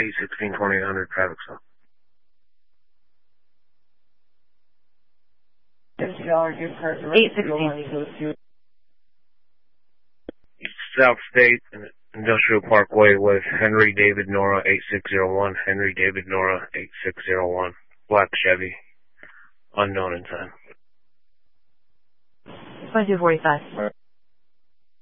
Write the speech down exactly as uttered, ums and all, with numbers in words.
eight sixteen twenty-eight hundred traffic stop. eight sixteen. South State Industrial Parkway with Henry David Nora eight six zero one, Henry David Nora eight six zero one, black Chevy, unknown in time. twenty-two forty-five.